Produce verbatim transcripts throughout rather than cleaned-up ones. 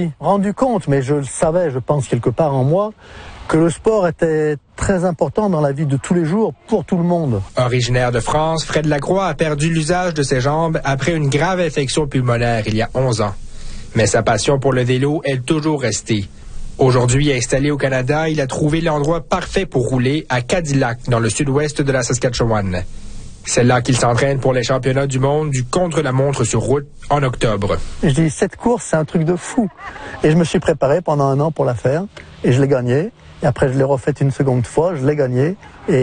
suis rendu compte, mais je le savais, je pense quelque part en moi, que le sport était très important dans la vie de tous les jours pour tout le monde. Originaire de France, Fred Lacroix a perdu l'usage de ses jambes après une grave infection pulmonaire il y a onze ans. Mais sa passion pour le vélo est toujours restée. Aujourd'hui installé au Canada, il a trouvé l'endroit parfait pour rouler à Cadillac, dans le sud-ouest de la Saskatchewan. C'est là qu'il s'entraîne pour les championnats du monde du contre-la-montre sur route en octobre. Je dis, cette course, c'est un truc de fou. Et je me suis préparé pendant un an pour la faire, et je l'ai gagnée. Et après, je l'ai refaite une seconde fois, je l'ai gagnée.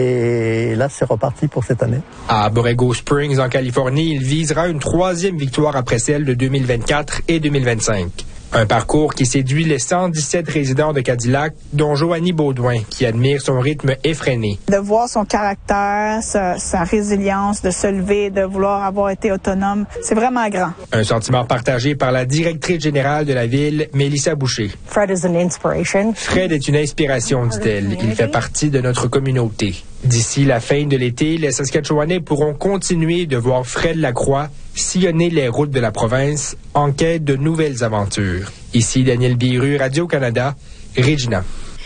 Et là, c'est reparti pour cette année. À Borrego Springs, en Californie, il visera une troisième victoire après celle de deux mille vingt-quatre et deux mille vingt-cinq. Un parcours qui séduit les cent dix-sept résidents de Cadillac, dont Joanie Baudouin, qui admire son rythme effréné. De voir son caractère, sa, sa résilience, de se lever, de vouloir avoir été autonome, c'est vraiment grand. Un sentiment partagé par la directrice générale de la ville, Mélissa Boucher. Fred is an inspiration. Fred est une inspiration, dit-elle. Il fait partie de notre communauté. D'ici la fin de l'été, les Saskatchewanais pourront continuer de voir Fred Lacroix sillonner les routes de la province en quête de nouvelles aventures. Ici Daniel Biru, Radio-Canada, Regina.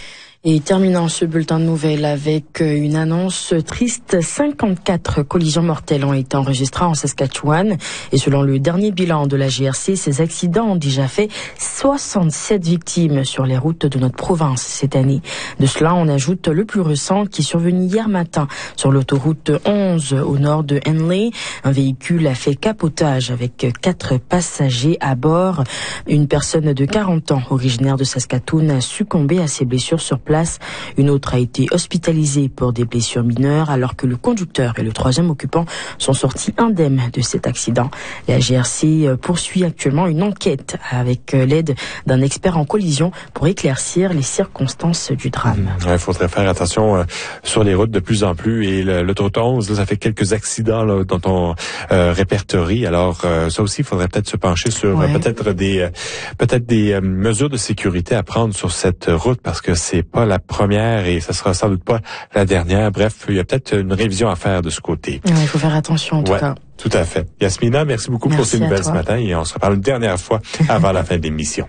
Et terminant ce bulletin de nouvelles avec une annonce triste, cinquante-quatre collisions mortelles ont été enregistrées en Saskatchewan. Et selon le dernier bilan de la G R C, ces accidents ont déjà fait soixante-sept victimes sur les routes de notre province cette année. De cela, on ajoute le plus récent qui est survenu hier matin sur l'autoroute onze au nord de Henley. Un véhicule a fait capotage avec quatre passagers à bord. Une personne de quarante ans, originaire de Saskatoon, a succombé à ses blessures sur place. Une autre a été hospitalisée pour des blessures mineures, alors que le conducteur et le troisième occupant sont sortis indemnes de cet accident. La G R C poursuit actuellement une enquête avec l'aide d'un expert en collision pour éclaircir les circonstances du drame. Il ouais, faudrait faire attention euh, sur les routes de plus en plus. Et l'autoroute onze, là, ça fait quelques accidents là, dans ton euh, répertorie. Alors euh, ça aussi, il faudrait peut-être se pencher sur ouais. euh, peut-être des euh, peut-être des euh, mesures de sécurité à prendre sur cette route, parce que c'est pas la première et ça sera sans doute pas la dernière. Bref, il y a peut-être une révision à faire de ce côté. Ouais, il faut faire attention en tout ouais, cas. Tout à fait. Yasmina, merci beaucoup merci pour ces nouvelles ce matin et on se reparle une dernière fois avant la fin de l'émission.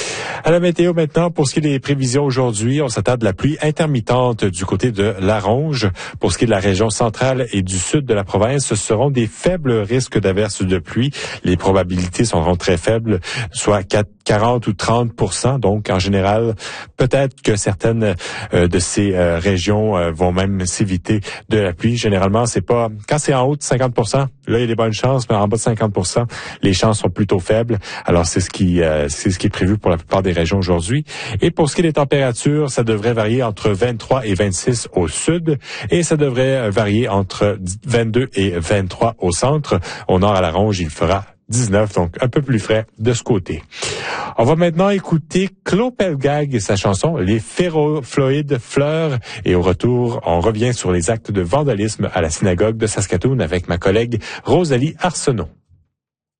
À la météo maintenant, pour ce qui est des prévisions aujourd'hui, on s'attend à de la pluie intermittente du côté de Laronge. Pour ce qui est de la région centrale et du sud de la province, ce seront des faibles risques d'averses de pluie. Les probabilités seront très faibles, soit quarante ou trente pour cent. Donc, en général, peut-être que certaines euh, de ces euh, régions euh, vont même s'éviter de la pluie. Généralement, c'est pas quand c'est en haut de cinquante pour cent, là, il y a des bonnes chances, mais en bas de cinquante pour cent, les chances sont plutôt faibles. Alors, c'est ce qui euh, c'est ce qui est prévu pour la plupart des régions aujourd'hui. Et pour ce qui est des températures, ça devrait varier entre vingt-trois et vingt-six au sud et ça devrait varier entre vingt-deux et vingt-trois au centre. Au nord, à la Ronge, il fera dix-neuf, donc un peu plus frais de ce côté. On va maintenant écouter Claude Pelgag et sa chanson « Les ferrofluides fleurs ». Et au retour, on revient sur les actes de vandalisme à la synagogue de Saskatoon avec ma collègue Rosalie Arsenault.